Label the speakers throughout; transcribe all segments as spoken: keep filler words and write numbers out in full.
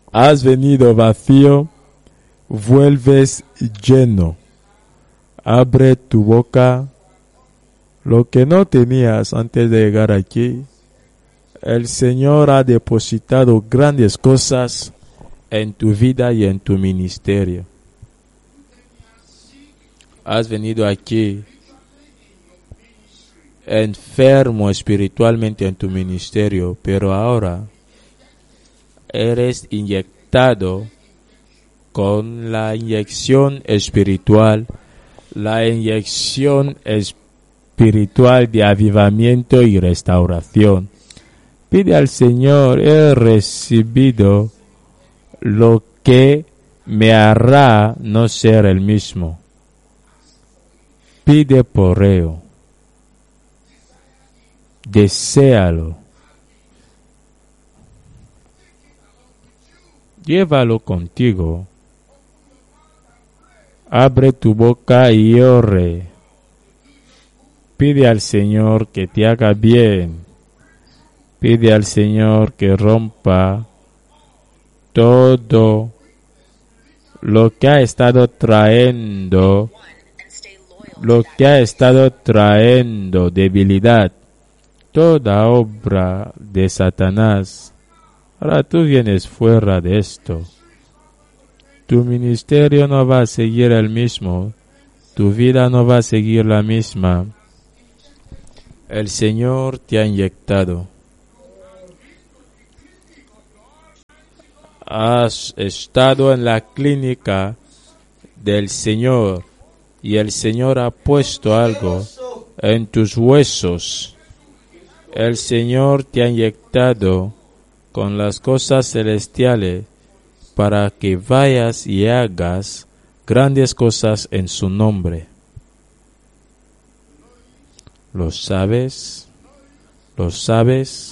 Speaker 1: Has venido vacío, vuelves lleno. Abre tu boca. Lo que no tenías antes de llegar aquí, el Señor ha depositado grandes cosas en tu vida y en tu ministerio. Has venido aquí enfermo espiritualmente en tu ministerio, pero ahora eres inyectado con la inyección espiritual, la inyección espiritual de avivamiento y restauración. Pide al Señor: he recibido lo que me hará no ser el mismo. Pide por ello. Deséalo. Llévalo contigo. Abre tu boca y ore. Pide al Señor que te haga bien. Pide al Señor que rompa todo lo que ha estado trayendo, lo que ha estado trayendo debilidad, toda obra de Satanás. Ahora tú vienes fuera de esto. Tu ministerio no va a seguir el mismo. Tu vida no va a seguir la misma. El Señor te ha inyectado. Has estado en la clínica del Señor y el Señor ha puesto algo en tus huesos. El Señor te ha inyectado con las cosas celestiales para que vayas y hagas grandes cosas en su nombre. ¿Lo sabes? ¿Lo sabes?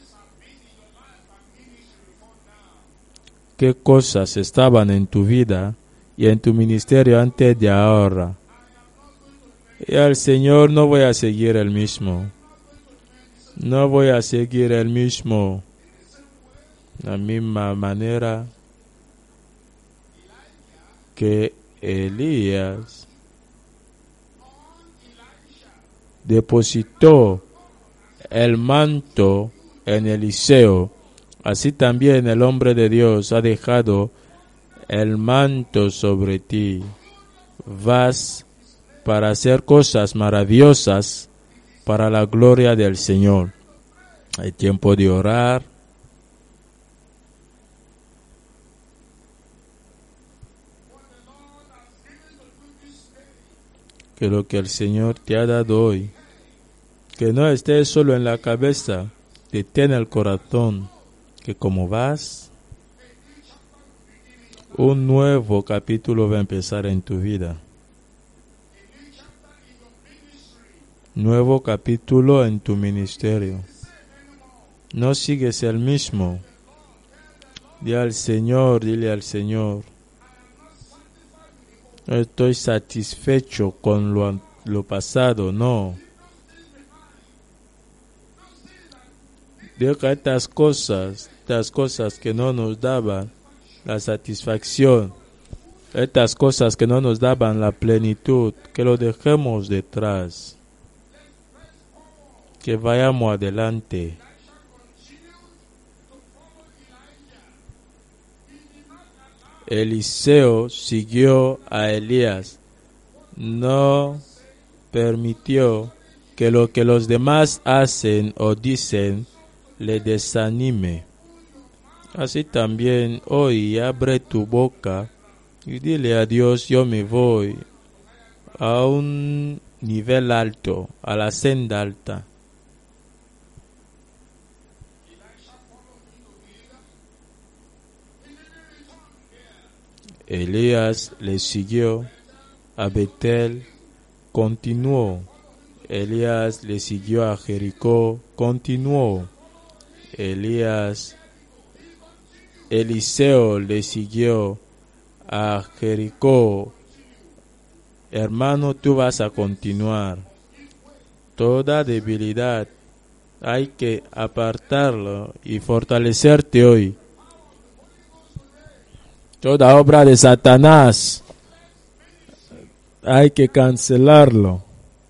Speaker 1: ¿Qué cosas estaban en tu vida y en tu ministerio antes de ahora? Y al Señor no voy a seguir el mismo. No voy a seguir el mismo. La misma manera que Elías depositó el manto en Eliseo, así también el hombre de Dios ha dejado el manto sobre ti. Vas para hacer cosas maravillosas para la gloria del Señor. Hay tiempo de orar. Que lo que el Señor te ha dado hoy, que no estés solo en la cabeza, que ten el corazón, que como vas, un nuevo capítulo va a empezar en tu vida. Nuevo capítulo en tu ministerio. No sigues el mismo. Dile al Señor, dile al Señor: no estoy satisfecho con lo, lo pasado, no. Deja estas cosas, estas cosas que no nos daban la satisfacción, estas cosas que no nos daban la plenitud, que lo dejemos detrás. Que vayamos adelante. Eliseo siguió a Elías. No permitió que lo que los demás hacen o dicen le desanime. Así también hoy abre tu boca y dile a Dios: yo me voy a un nivel alto, a la senda alta. Elías le siguió a Betel, continuó. Elías le siguió a Jericó, continuó. Elías, Eliseo le siguió a Jericó. Hermano, tú vas a continuar. Toda debilidad hay que apartarlo y fortalecerte hoy. Toda obra de Satanás hay que cancelarlo.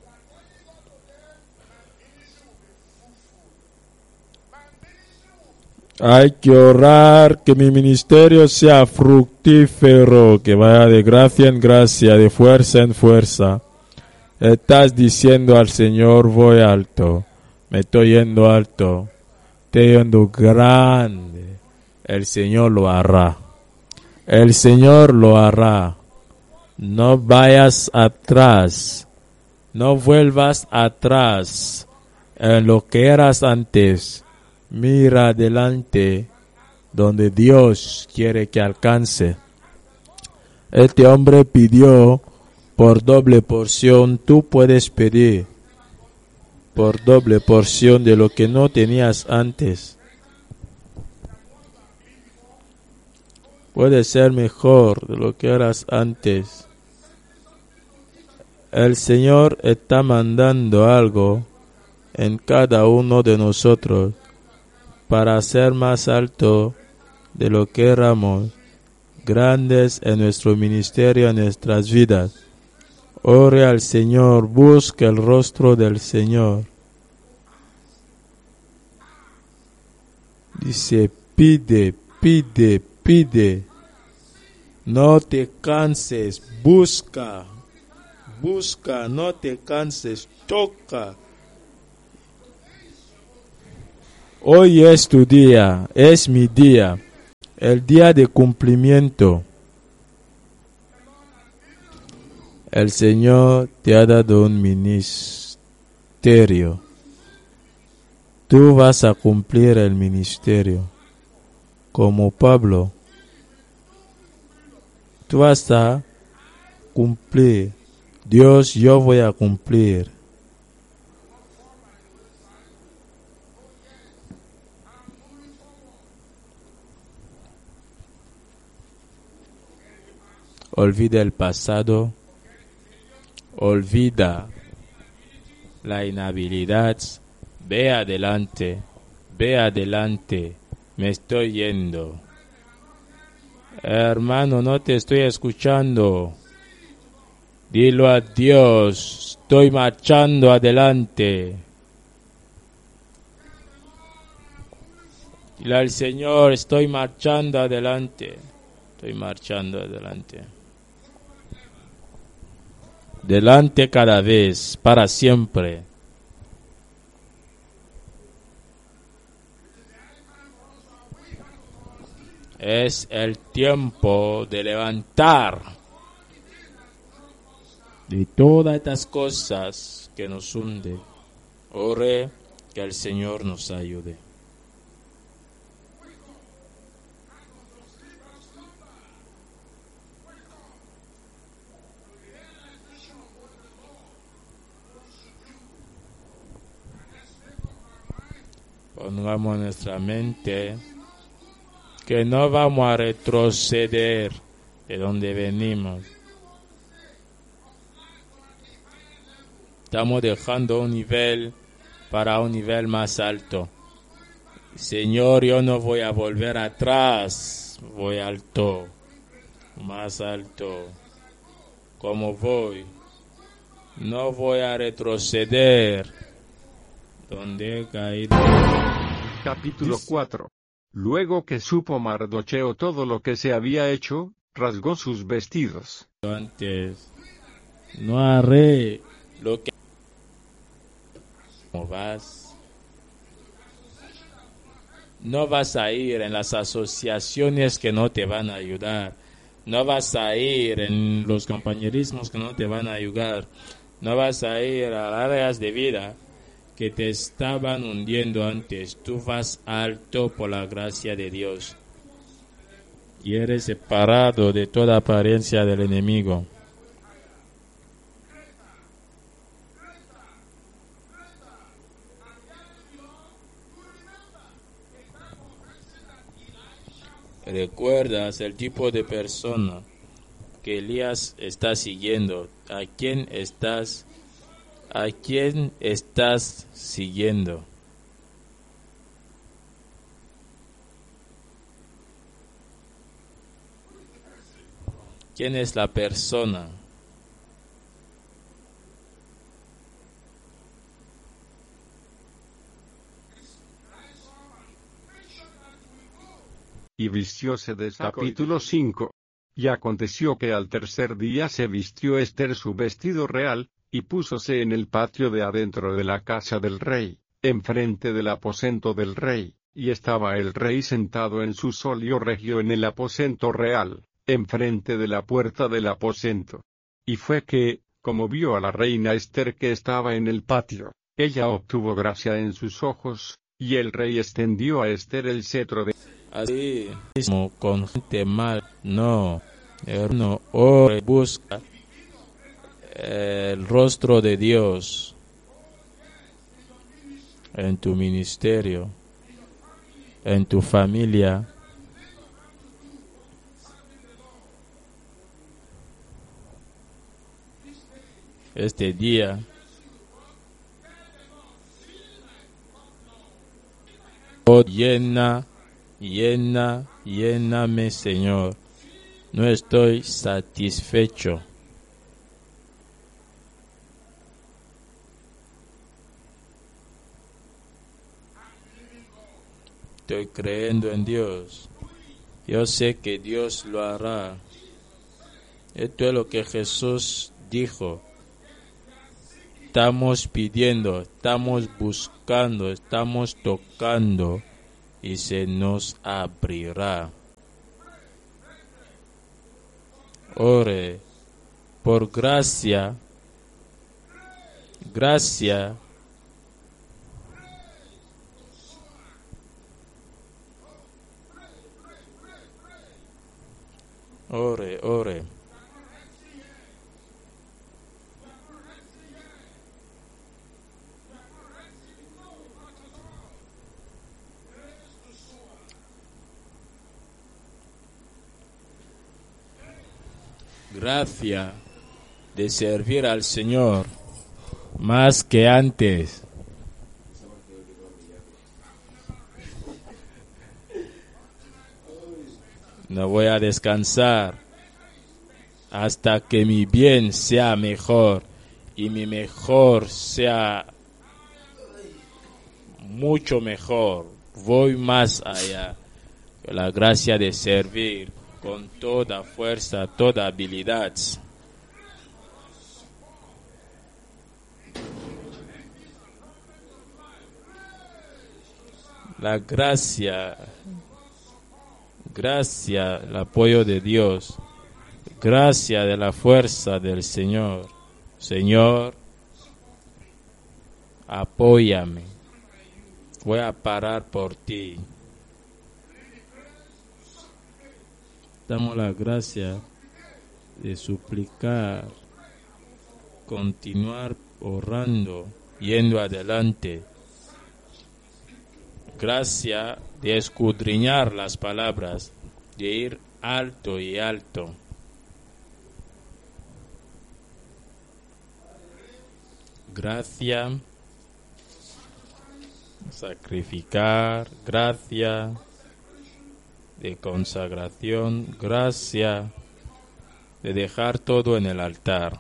Speaker 1: Hay que orar que mi ministerio sea fructífero, que vaya de gracia en gracia, de fuerza en fuerza. Estás diciendo al Señor, voy alto, me estoy yendo alto, estoy yendo grande. El Señor lo hará. El Señor lo hará. No vayas atrás. No vuelvas atrás en lo que eras antes. Mira adelante donde Dios quiere que alcance. Este hombre pidió por doble porción. Tú puedes pedir por doble porción de lo que no tenías antes. Puede ser mejor de lo que eras antes. El Señor está mandando algo en cada uno de nosotros para ser más alto de lo que éramos, grandes en nuestro ministerio, en nuestras vidas. Ore al Señor, busque el rostro del Señor. Dice, pide, pide, pide. No te canses, busca, busca, no te canses, toca. Hoy es tu día, es mi día, el día de cumplimiento. El Señor te ha dado un ministerio. Tú vas a cumplir el ministerio. Como Pablo, tú vas a cumplir. Dios, yo voy a cumplir. Olvida el pasado, olvida la inhabilidad, ve adelante, ve adelante, me estoy yendo. Hermano, no te estoy escuchando. Dilo a Dios, estoy marchando adelante. Dile al Señor, estoy marchando adelante, estoy marchando adelante. Delante cada vez, para siempre. Es el tiempo de levantar de todas estas cosas que nos hunden. Ore que el Señor nos ayude. Pongamos en nuestra mente que no vamos a retroceder de donde venimos. Estamos dejando un nivel para un nivel más alto. Señor, yo no voy a volver atrás, voy alto, más alto. Como voy, no voy a retroceder donde he caído.
Speaker 2: Capítulo cuatro. Luego que supo Mardocheo todo lo que se había hecho, rasgó sus vestidos.
Speaker 1: Antes, no haré lo que... ¿Cómo vas? No vas a ir en las asociaciones que no te van a ayudar. No vas a ir en los compañerismos que no te van a ayudar. No vas a ir a las áreas de vida que te estaban hundiendo antes. Tú vas alto por la gracia de Dios. Y eres separado de toda apariencia del enemigo. ¿Recuerdas el tipo de persona que Elías está siguiendo? ¿A quién estás, a quién estás siguiendo? ¿Quién es la persona?
Speaker 2: Y vistióse de capítulo cinco. Y aconteció que al tercer día se vistió Ester su vestido real, y púsose en el patio de adentro de la casa del rey, enfrente del aposento del rey, y estaba el rey sentado en su solio regio en el aposento real, enfrente de la puerta del aposento. Y fue que, como vio a la reina Ester que estaba en el patio, ella obtuvo gracia en sus ojos, y el rey extendió a Ester el cetro de...
Speaker 1: Así mismo con gente mal, no, no, ore, busca el rostro de Dios en tu ministerio, en tu familia. Este día, oh, llena, llena, lléname, Señor. No estoy satisfecho. Estoy creyendo en Dios. Yo sé que Dios lo hará. Esto es lo que Jesús dijo. Estamos pidiendo, estamos buscando, estamos tocando y se nos abrirá. Ore por gracia, gracia. Ore, ore. Gracia de servir al Señor más que antes. No voy a descansar hasta que mi bien sea mejor y mi mejor sea mucho mejor. Voy más allá. La gracia de servir con toda fuerza, toda habilidad. La gracia, gracia, el apoyo de Dios, gracia de la fuerza del Señor. Señor, apóyame. Voy a parar por ti. Damos la gracia de suplicar, continuar orando, yendo adelante. Gracia de escudriñar las palabras, de ir alto y alto. Gracia, sacrificar, gracia de consagración, gracia de dejar todo en el altar.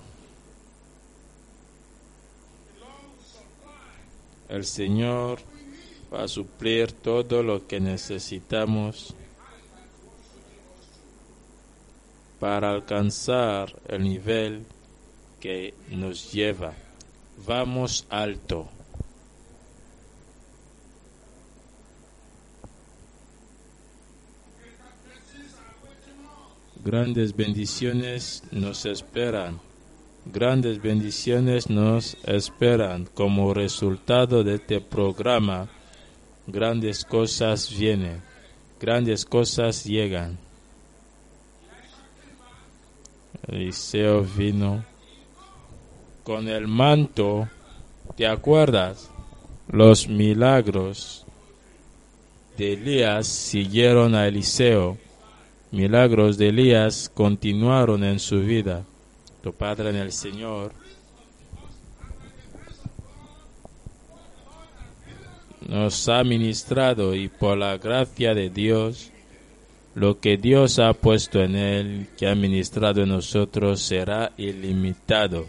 Speaker 1: El Señor va a suplir todo lo que necesitamos para alcanzar el nivel que nos lleva. Vamos alto. Grandes bendiciones nos esperan. Grandes bendiciones nos esperan como resultado de este programa. Grandes cosas vienen. Grandes cosas llegan. Eliseo vino con el manto. ¿Te acuerdas? Los milagros de Elías siguieron a Eliseo. Milagros de Elías continuaron en su vida. Tu Padre en el Señor nos ha ministrado y por la gracia de Dios Lo que Dios ha puesto en él, que ha ministrado en nosotros, será ilimitado.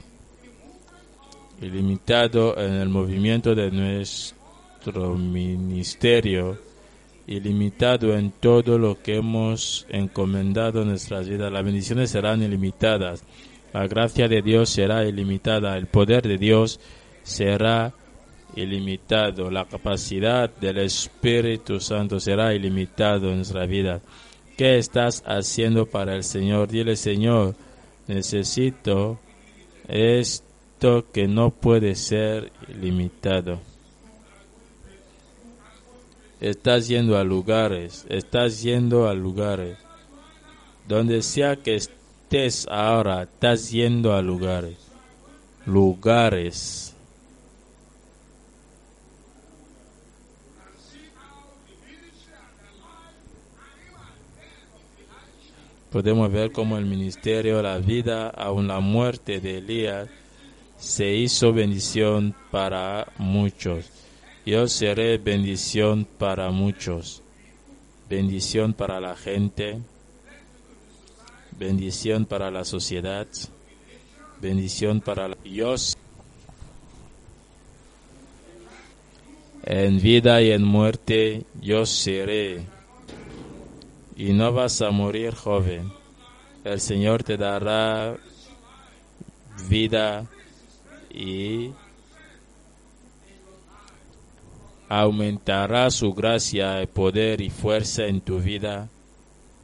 Speaker 1: Ilimitado en el movimiento de nuestro ministerio, ilimitado en todo lo que hemos encomendado en nuestras vidas. Las bendiciones serán ilimitadas. La gracia de Dios será ilimitada. El poder de Dios será ilimitado. La capacidad del Espíritu Santo será ilimitado en nuestra vida. ¿Qué estás haciendo para el Señor? Dile: Señor, necesito esto que no puede ser ilimitado. Estás yendo a lugares, estás yendo a lugares. Donde sea que estés ahora, estás yendo a lugares. Lugares. Podemos ver cómo el ministerio, la vida, aun la muerte de Elías, se hizo bendición para muchos. Yo seré bendición para muchos. Bendición para la gente. Bendición para la sociedad. Bendición para la... Yo en vida y en muerte yo seré. Y no vas a morir joven. El Señor te dará vida y aumentará su gracia, poder y fuerza en tu vida.